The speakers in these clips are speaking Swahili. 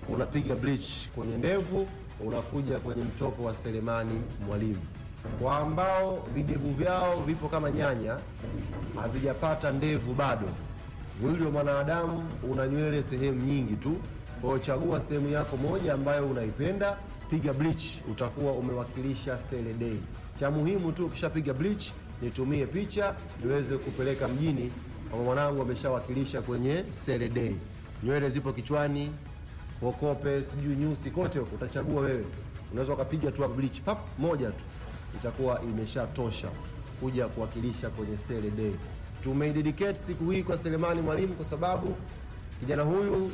unapiga bleach kwenye ndevu, unakuja kwenye mtoko wa Selemani Mwalimu. Kwa ambao videvu vyao vipo kama nyanya, havijapata ndevu bado, mwili wa mwanadamu una nywele sehemu nyingi tu. Kwa chagua sehemu yako moja ambayo unaipenda, piga bleach, utakuwa umewakilisha Sele Day. Cha muhimu tu ukishapiga bleach, nitumie picha niweze kupeleka mjini kama mwanangu ameshawakilisha kwenye Sele Day. Nywele zipo kichwani, kokope, sijui nyusi, kote huko utachagua wewe. Unaweza ukapiga tu bleach pap moja tu, itakuwa imeshatosha kuja kuwakilisha kwenye Sele Day. Tumeidedicate siku hii kwa Selemani Mwalimu kwa sababu kijana huyu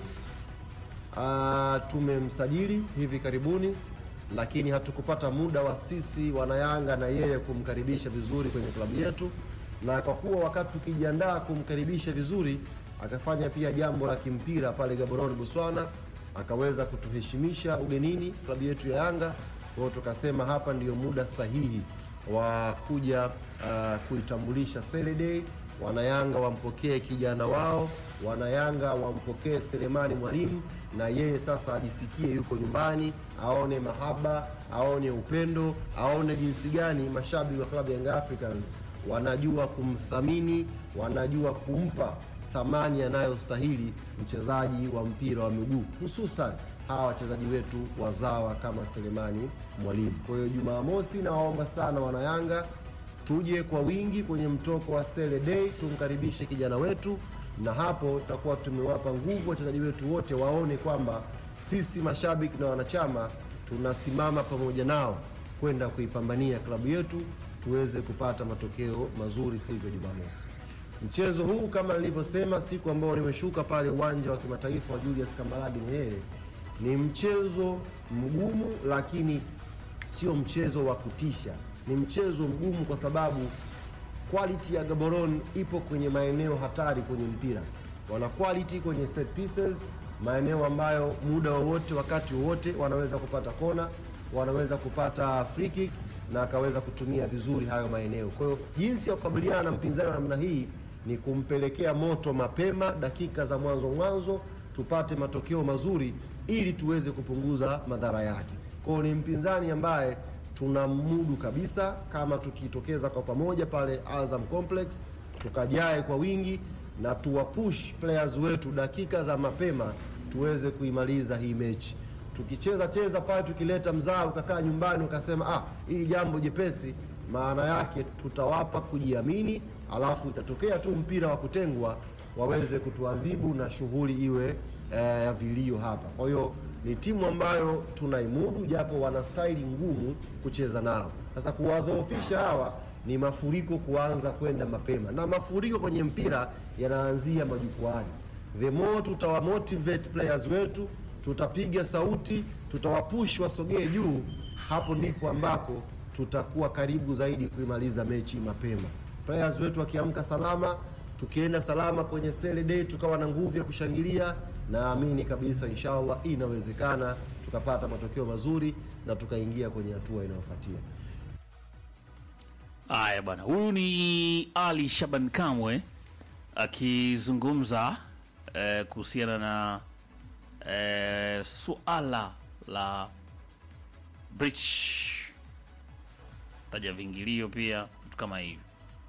tumemsajili hivi karibuni, lakini hatukupata muda wa sisi wanayanga na yeye kumkaribisha vizuri kwenye klabu yetu, na kwa kuwa wakati tukijiandaa kumkaribisha vizuri akafanya pia jambo la kimpira pale Gaborone Botswana, akaweza kutuheshimisha ugenini klabu yetu ya Yanga. Kwa hiyo tukasema hapa ndiyo muda sahihi wa kuja kuitambulisha Sele Day. Wanayanga wampokee kijana wao, wanayanga wampokee Selemani Mwalimu, na yeye sasa ajisikie yuko nyumbani, aone mahaba, aone upendo, aone jinsi gani mashabiki wa klabu ya Young Africans wanajua kumthamini, wanajua kumpa thamani anayostahili mchezaji wa mpira wa miguu, hususan hawa wachezaji wetu wazawa kama Selemani Mwalimu. Kwa hiyo Jumamosi nawaomba sana wanayanga tuje kwa wingi kwenye mtoko wa Sele Day, tumkaribishe kijana wetu, na hapo tutakuwa tumewapa nguvu wachezaji wetu wote waone kwamba sisi mashabiki na wanachama tunasimama pamoja nao kwenda kuipambania klabu yetu tuweze kupata matokeo mazuri siku ya Jumamosi. Mchezo huu kama nilivyosema siku ambao nimeshuka pale uwanja wa kimataifa wa Julius Kambarage Nyerere, ni mchezo mgumu, lakini sio mchezo wa kutisha. Ni mchezo mgumu kwa sababu quality ya Gaborone ipo kwenye maeneo hatari kwenye mpira. Wana quality kwenye set pieces, maeneo ambayo muda wowote, wakati wowote wanaweza kupata kona, wanaweza kupata free kick na akaweza kutumia vizuri hayo maeneo. Kwa hiyo jinsi ya kukabiliana na mpinzani wa namna hii ni kumpelekea moto mapema, dakika za mwanzo tupate matokeo mazuri ili tuweze kupunguza madhara yake. Kwa hiyo ni mpinzani ambaye tunamudu kabisa, kama tukitokeza kwa pamoja pale Azam Complex, tukajae kwa wingi na tuwapush players wetu dakika za mapema tuweze kuimaliza hii mechi. Tukicheza pale tukileta mzaa ukakaa nyumbani ukasema hili jambo jepesi, maana yake tutawapa kujiamini, alafu itatokea tu mpira wa kutengwa waweze kutuadhibu na shughuli iwe ya vilio hapa. Kwa hiyo ni timu ambayo tunaimudu, japo wana staili ngumu kucheza nao. Sasa kuwadhoofisha hawa ni mafuriko kuanza kwenda mapema, na mafuriko kwenye mpira yanaanzia majukwaani. The more tutawamotivate players wetu, tutapiga sauti, tutawapush wasogee juu, hapo ndipo ambako tutakuwa karibu zaidi kuimaliza mechi mapema. Players wetu wakiamka salama, tukienda salama kwenye Sele Day, tukawa na nguvu ya kushangilia, naamini kabisa inshallah inawezekana tukapata matokeo mazuri na tukaingia kwenye hatua inayofuatia. Haya bwana, huyu ni Ali Shaban Kamwe akizungumza kuhusiana na suala la bridge, taja vingilio pia vitu kama hivi.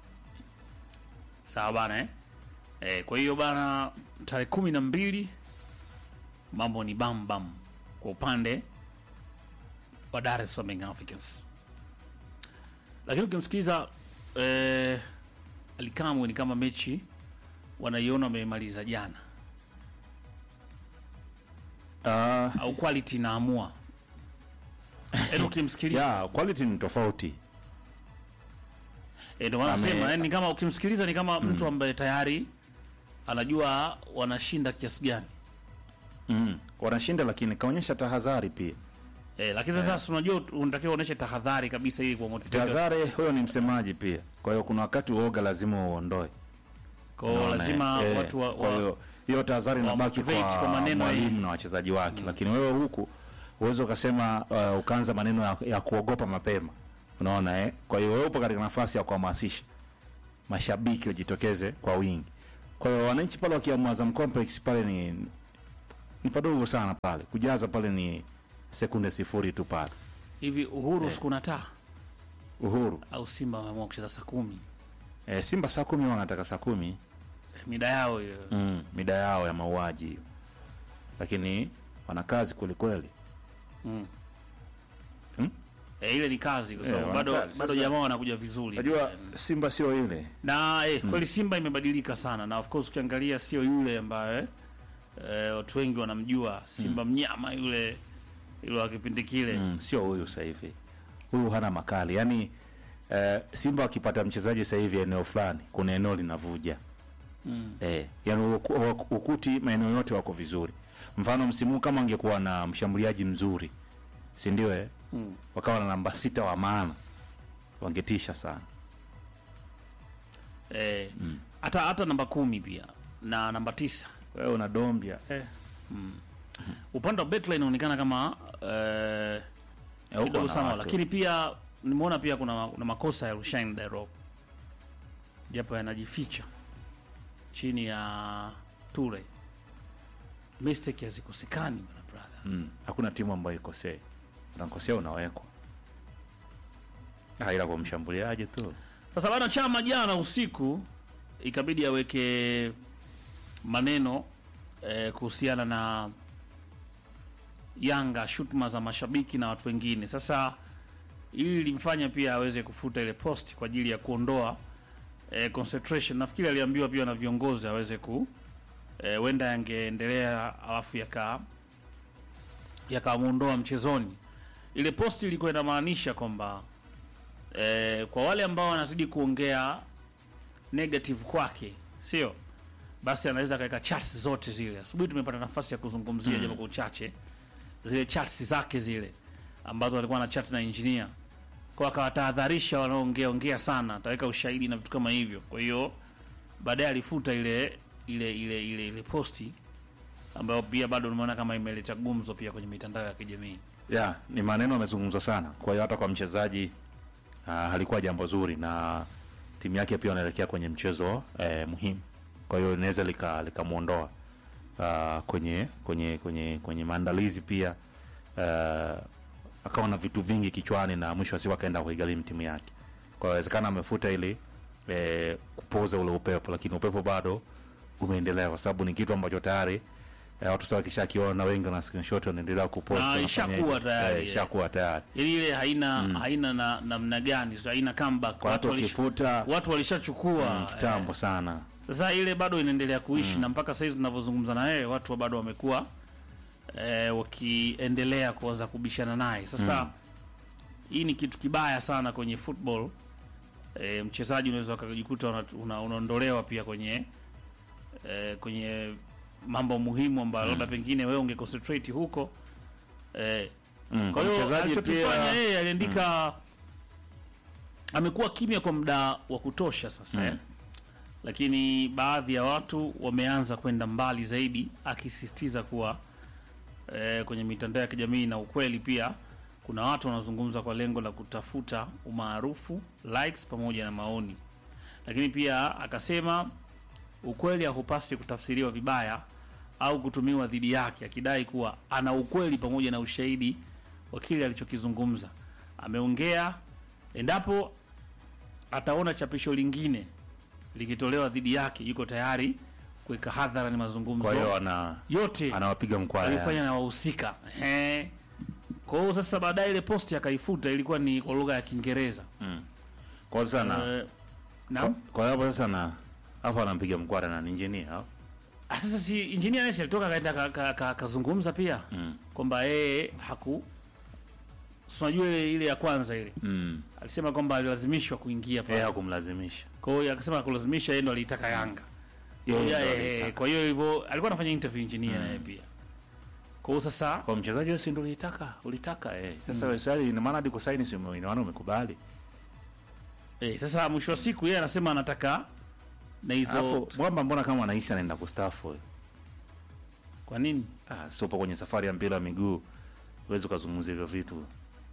Sawa bana kwa hiyo bana, tarehe 12 mambo ni bam bam kwa upande wa Dar es Salaam Young Africans. Lakini ukimsikiza Alikamwe ni kama mechi wanaiona wamemaliza jana, au quality inaamua. Ukimsikiliza quality ni tofauti. Ndio maana nasema ni kama ukimsikiliza ni kama mtu ambaye tayari anajua wanashinda kiasi gani. Wanashinda, lakini kaonyesha tahadhari pia. Lakini sasa unajua unatakiwa uoneshe tahadhari kabisa ili kwa motivate. Tahadhari, huyo ni msemaji pia. Kwa hiyo kuna wakati uoga lazima uondoe. Kwa hiyo lazima watu kwa hiyo hiyo tahadhari inabaki kwa mwalimu na wachezaji wake. Lakini wewe huku uwezo ukasema ukaanza maneno ya kuogopa mapema. Unaona Kwa hiyo wewe upo katika nafasi ya kuhamasisha mashabiki wajitokeze kwa wingi. Kwa hiyo wananchi pale wakiamua Azam Complex pale ni ni padogo sana pale. Kujaza pale ni sekunde 0 tu pale. Hivi Uhuru kuna taa Uhuru au Simba wameamua kucheza saa 10? Simba saa 10 wanataka saa 10. Mida yao hiyo. Mida yao ya mauaji hiyo. Lakini wana kazi kweli kweli. Ile ni kazi kwa sababu bado jamaa wanakuja vizuri. Unajua Simba sio ile. Na kweli Simba imebadilika sana, na of course ukiangalia sio yule ambaye watu wengi wanamjua Simba mnyama yule wa kipindi kile. Sio huyu sasa hivi. Huyu hana makali. Yaani Simba akipata mchezaji sasa hivi eneo fulani, kuna eneo linavuja. Yaani ukuti maeneo yote wako vizuri. Mfano msimu kama angekuwa na mshambuliaji mzuri, si ndio wakawa na namba 6 wa maana, wangetisha sana. Hata namba 10 pia na namba 9. Wewe una Dombia. Upande wa Betline inaonekana kama kidogo sana, lakini pia nimeona pia kuna makosa ya Rushain Dairok, japo yanajificha chini ya Ture. Mistake hazikosekani bwana brother. Hakuna timu ambayo ikosei. Unakosea unawekwa. Ila kwa mshambuliaji tu. Sasa bana, Chama jana usiku ikabidi aweke maneno kuhusiana na Yanga, shutuma za mashabiki na watu wengine. Sasa ili limfanya pia aweze kufuta ile post kwa ajili ya kuondoa concentration. Nafikiri aliambiwa pia na viongozi aweze wenda yangeendelea alafu yakamuondoa mchezoni. Ile post ilikuwa inamaanisha kwamba kwa wale ambao wanazidi kuongea negative kwake, sio basi anaweza kaweka charts zote zile. Asubuhi tumepata nafasi ya kuzungumzia japo kwa uchache zile charts zake zile ambazo alikuwa na chat na engineer, kwa akawatahadharisha wanaoongea sana, ataweka ushahidi na vitu kama hivyo. Kwa hiyo baadaye alifuta ile posti ambayo pia bado unaona kama imeleta gumzo pia kwenye mitandao ya kijamii. Ni maneno yamezungumzwa sana. Kwa hiyo hata kwa mchezaji halikuwa jambo zuri, na timu yake pia wanaelekea kwenye mchezo muhimu. Kwa hiyo inaweza likamuondoa kwenye maandalizi pia, akawa na vitu vingi kichwani na mwisho wa siku akaenda kuigharimu timu yake. Kwa hiyo inawezekana amefuta ile kupoza ule upepo, lakini upepo bado umeendelea kwa sababu ni kitu ambacho tayari watu sawa kishakiona, wengi na screenshot wanaendelea kupost na ishakuwa tayari. Ishakuwa tayari. Ile haina namna gani, so haina comeback. Watu walishachukua kitambo sana. Sasa ile bado inaendelea kuishi na mpaka sasa hivi tunavyozungumza na yeye watu bado wamekuwa wakiendelea kuanza kubishana naye. Sasa hii ni kitu kibaya sana kwenye football. Mchezaji unaweza kujikuta unaondolewa pia kwenye mambo muhimu ambayo labda pengine wewe ungeconcentrate huko. Kwa hiyo mchezaji pia yeye aliandika amekuwa kimya kwa muda wa kutosha sasa lakini baadhi ya watu wameanza kwenda mbali zaidi, akisisitiza kuwa kwenye mitandao ya kijamii na ukweli pia kuna watu wanazungumza kwa lengo la kutafuta umaarufu, likes pamoja na maoni. Lakini pia akasema ukweli hakupasi kutafsiriwa vibaya au kutumiwa dhidi yake, akidai kuwa ana ukweli pamoja na ushahidi wa kile alichokizungumza. Ameongea endapo ataona chapisho lingine likitolewa dhidi yake yuko tayari kuweka hadhara ni mazungumzo. Kwa hiyo yote anawapiga mkwara alifanya na wahusika. Kwa hiyo sasa baadaye ile posti akaifuta, ilikuwa ni kwa lugha ya Kiingereza. Kwa sana kwa hiyo sasa hapo anampiga mkwara na engineer. Sasa si engineer nesi alitoka kaenda kazungumza pia kwamba yeye unajua ile ya kwanza ile. Alisema kwamba alilazimishwa kuingia pale. Yeye hakumlazimisha. Kwa hiyo akasema kulazimisha, yeye ndo alitaka Yanga. Kwa hiyo hivyo alikuwa anafanya interview engineer naye pia. Kwa hiyo sasa kwa mchezaji wewe si ndo ulitaka sasa wewe swali ina maana hadi kusaini si inaona umekubali. Sasa mwisho wa siku yeye anasema anataka na hizo Mwamba, mbona kama anahisi anaenda kustaafu? Kwa nini? Sio kwenye safari ya mpira wa miguu uweze kuzungumzia hivyo vitu.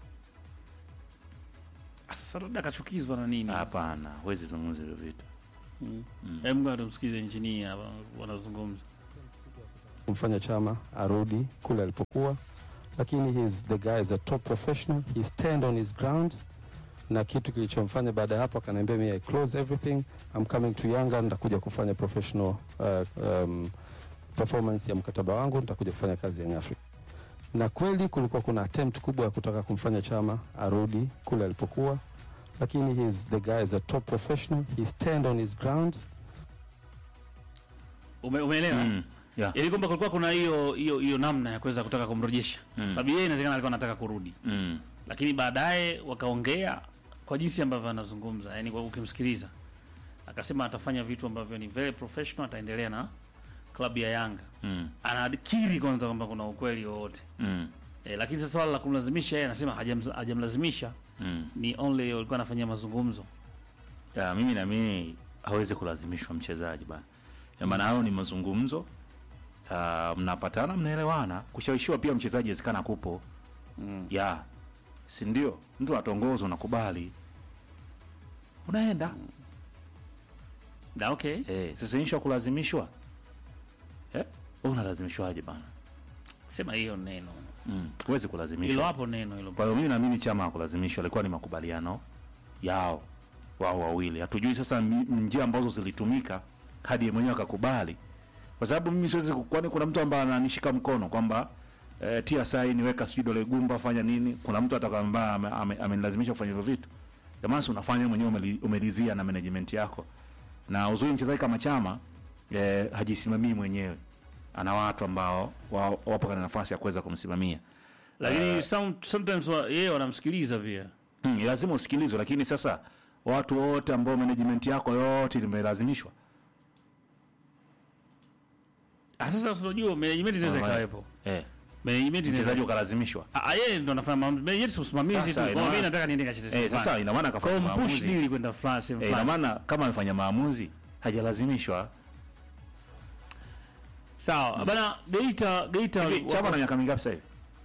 Sasa labda kachukizwa na nini? Hapana, huwezi zungumzia hivyo vitu. Hebu tumsikize engineer wanazungumza. kumfanya Chama arudi kule alipokuwa, lakini the guy is a top professional, he stand on his ground, na kitu kilichomfanya baada ya hapo akaniambia mimi I close everything, I'm coming to Yanga, nitakuja kufanya professional performance ya mkataba wangu, nitakuja kufanya kazi Young Africa. Na kweli kulikuwa kuna attempt kubwa ya kutaka kumfanya Chama arudi kule alipokuwa, lakini the guy is a top professional, he stand on his ground. Umeelewa? Yeah. Ili kwamba kulikuwa kuna hiyo namna ya kuweza kutaka kumrejesha. Sababu yeye inawezekana alikuwa anataka kurudi. Lakini baadaye wakaongea kwa jinsi ambavyo anazungumza, yani kwa ukimsikiliza. Akasema atafanya vitu ambavyo ni very professional, ataendelea na klabu ya Yanga. Anadikiri kwanza kwamba kuna ukweli wote. Lakini sasa swala la kumlazimisha, yeye anasema hajamlazimisha. Ni only walikuwa anafanyia mazungumzo. Ya mimi na mimi hawezi kulazimishwa mchezaji bana. Maana hao ni mazungumzo. Mnapatana, mnaelewana, kushawishiwa pia mchezaji asikana kupo. Ya. Si ndio? Mtu atongozwa unakubali. Unaenda. Da okay. Sasa insha kulazimishwa. Unalazimishwaje bana? Sema hiyo neno. Huwezi kulazimishwa. Hilo hapo neno hilo. Kwa hiyo mimi naamini Chama hakulazimishwa, ilikuwa ni makubaliano yao wao wawili. Hatujui sasa njia ambazo zilitumika hadi yeye mwenyewe akakubali. Kwa sababu mimi siwezi, kwani kuna mtu ambaye ananishika mkono kwamba tia saini, weka dole gumba, fanya nini? Kuna mtu atakwambia amenilazimisha kufanya hivyo vitu. Jamaa si unafanya mwenyewe, umelizia na management yako. Na uzuri mchezaji kama Chama hajisimamii mwenyewe. Ana watu ambao wapo kwa nafasi ya kuweza kumsimamia. Lakini sometimes yeye wanamsikiliza pia. Lazima usikilizwe, lakini sasa watu wote ambao management yako yote limelazimishwa. Sasa unajua management inaweza kawepo. Management mchezaji ukalazimishwa. Yeye ndo anafanya maamuzi. Management usimamizi tu. Kwa mimi nataka niende kacheze. Sasa ina maana kafanya maamuzi. Push deal kwenda France. Ina maana kama amefanya maamuzi hajalazimishwa. Sawa. Bana Geita Chama na miaka mingapi sasa hivi?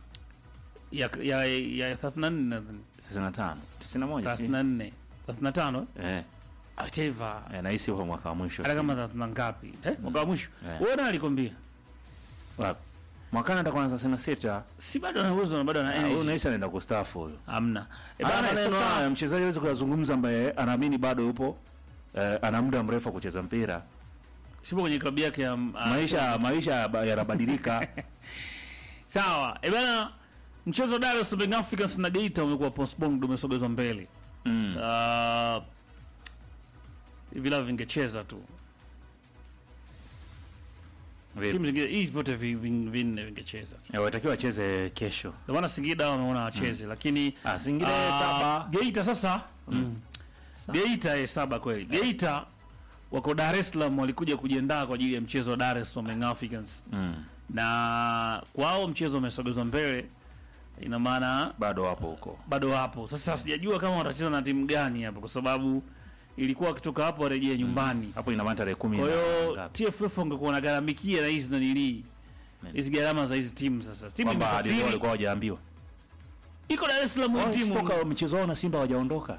Ya 34 65 91 34 35 Acheva. Nahisi huo mwaka wa mwisho. Hata kama 30 ngapi? Mwaka wa mwisho. Wewe nani alikwambia? Wapi? Mwakana atakuwa na 36. Si bado ana uwezo na bado ana energy. Huyo nahisi anaenda kustaafu huyo. Hamna. Bana sasa mchezaji hawezi kuzungumza ambaye anaamini bado yupo ana muda mrefu kucheza mpira. Sipo kwenye klabu yake ya maisha yanabadilika. Sawa. Bana mchezo Dar es Salaam Africans na Geita umekuwa postponed, umesogezwa mbele. Vila vingecheza tu. Timu zingine hizi zote vinne vingecheza. Watakiwa wacheze kesho. Ndio maana Singida wameona wacheze, lakini Singida 7. Geita sasa Geita 7 kweli. Geita wako Dar es Salaam, walikuja kujiandaa kwa ajili ya mchezo wa Dar es Salaam Africans. Na kwao mchezo umesogezwa mbele. Ina maana bado wapo huko. Bado wapo. Sasa sijajua kama watacheza na timu gani hapo, kwa sababu ilikuwa kutoka hapo warejea nyumbani. Hapo ina maana tarehe 10. Kwa hiyo TFF ungekuwa na gharamikia na hizi nilii. Hizi gharama za hizi timu sasa. Timu imesafiri, walikuwa hawajaambiwa. Iko Dar es Salaam timu. Kutoka mchezo wao na Simba hawajaondoka.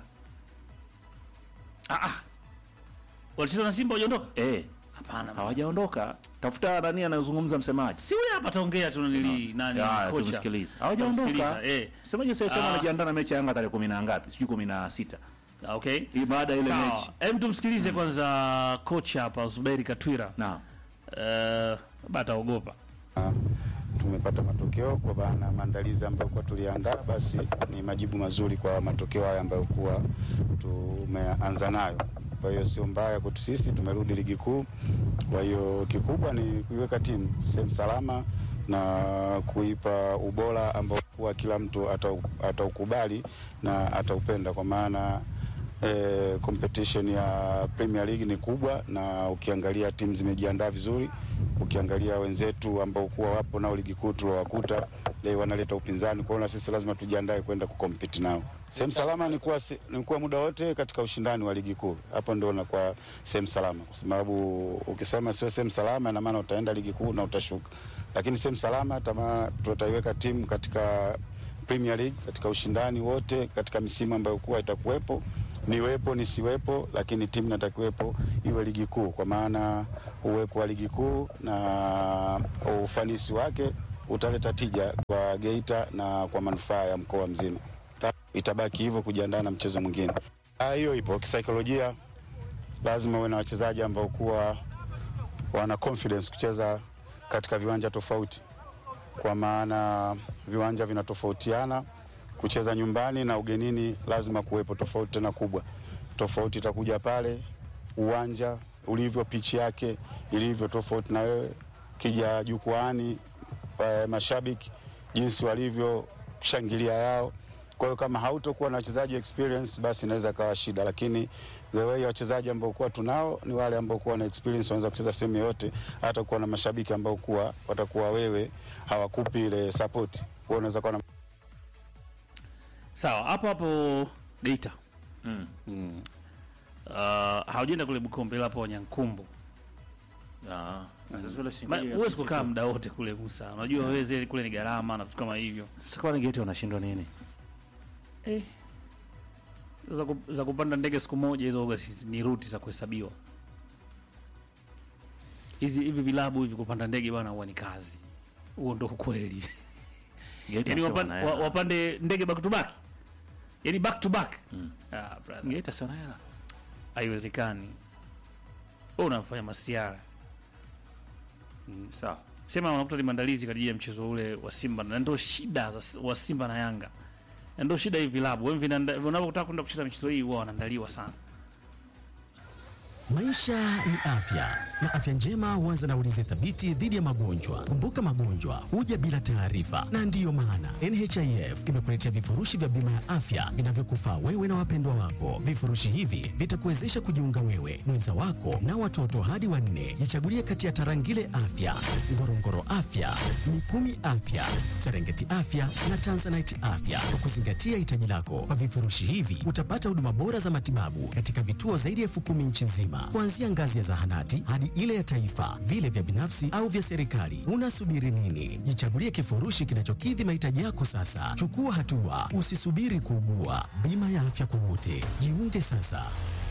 Walicheza na Simba hawajaondoka? Hapana, hawajaondoka. Tafuta nani anazungumza, msemaji. Si wewe hapa taongea tu nani kocha. Tumsikilize. Hawajaondoka. Msemaji sasa anajiandaa na mechi ya Yanga tarehe 10 na ngapi? Sijui 16. Okay. Hii baada ile mechi. Hem, tumsikilize kwanza kocha hapa Zuberi Katwira. Naam. Bata ogopa. Tumepata matokeo kwa bana, maandalizi ambayo kwa tuliandaa, basi ni majibu mazuri kwa matokeo haya ambayo kwa tumeanza nayo. Kwa hiyo sio mbaya kwetu sisi, tumerudi ligi kuu. Kwa hiyo kikubwa ni kuiweka timu sehemu salama na kuipa ubora ambao kwa kila mtu ataukubali na ataupenda, kwa maana competition ya Premier League ni kubwa, na ukiangalia timu zimejiandaa vizuri. Ukiangalia wenzetu ambao kuwa wapo nao ligi kuu tulowakuta leo wanaleta upinzani, kwa hiyo sisi lazima tujiandae kwenda kucompete nao. Sehemu salama ni kuwa muda wote katika ushindani wa ligi kuu. Hapo ndio na kwa sehemu salama, kwa sababu ukisema sio sehemu salama ina maana utaenda ligi kuu na utashuka. Lakini sehemu salama tutaiweka timu katika Premier League katika ushindani wote katika misimu ambayo kuwa itakuwepo, niwepo nisiwepo, lakini timu natakiwepo iwe ligi kuu, kwa maana uwepo wa ligi kuu na ufanisi wake utaleta tija kwa Geita na kwa manufaa ya mkoa mzima. Itabaki hivyo kujiandaa na mchezo mwingine. Hiyo ipo kisaikolojia, lazima uwe na wachezaji ambao kuwa wana confidence kucheza katika viwanja tofauti, kwa maana viwanja vinatofautiana. Kucheza nyumbani na ugenini lazima kuwepo tofauti tena kubwa. Tofauti itakuja pale uwanja ulivyo, pitch yake ilivyo tofauti na wewe. Kija jukwaani, mashabiki jinsi walivyo shangilia yao. Kwa hiyo kama hautokuwa na wachezaji experience, basi inaweza kawa shida, lakini the way wachezaji ambao kwa tunao ni wale ambao kwa na experience, wanaweza kucheza sehemu yote, hata kuwa na mashabiki ambao kwa watakuwa wewe hawakupi ile support. Wewe unaweza kuwa na sawa hapo Geita. Haujenda kule Bukombe hapo Nyankumbu. Huwezi kukaa muda wote kule Musa. Unajua wewe kule ni gharama na vitu kama hivyo. Sasa kwa Geita unashindwa nini? Za kupanda ndege siku moja hizo ni ruti za kuhesabiwa. Hivi vilabu hivi kupanda ndege bwana huwa ni kazi. Huo ndio ukweli. Yaani wapande ndege back to back. Yaani back to back. Brother. Geita sio na hela. Haiwezekani. Wewe unafanya masiara. Sawa. Sema unakuta ni maandalizi kwa ajili ya mchezo ule wa Simba, na ndio shida wa Simba na Yanga. Na ndio shida hivi vilabu. Wewe unapotaka kwenda kucheza michezo hii huwa wanaandaliwa sana. Maisha ni afya, na afya njema huanza na ulinzi thabiti dhidi ya magonjwa. Kumbuka, magonjwa huja bila taarifa, na ndiyo maana NHIF imekuletea vifurushi vya bima ya afya vinavyokufaa wewe na wapendwa wako. Vifurushi hivi vitakuwezesha kujiunga wewe, mwenza wako na watoto hadi 4. Jichagulie kati ya Tarangire Afya, Ngorongoro Afya, Mikumi Afya, Serengeti Afya na Tanzanite Afya kwa kuzingatia hitaji lako. Kwa vifurushi hivi utapata huduma bora za matibabu katika vituo zaidi ya 10,000 nchi nzima, kuanzia ngazi ya zahanati hadi ile ya taifa, vile vya binafsi au vya serikali. Unasubiri nini? Jichagulie kifurushi kinachokidhi mahitaji yako sasa. Chukua hatua, usisubiri kuugua. Bima ya afya kwa wote. Jiunge sasa.